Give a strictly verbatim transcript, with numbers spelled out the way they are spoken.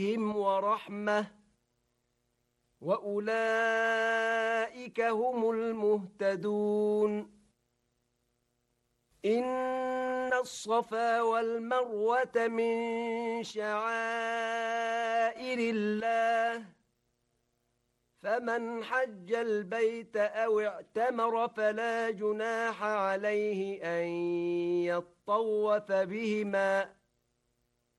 ورحمة وأولئك هم المهتدون إن الصفا والمروة من شعائر الله فمن حج البيت أو اعتمر فلا جناح عليه أن يطوف بهما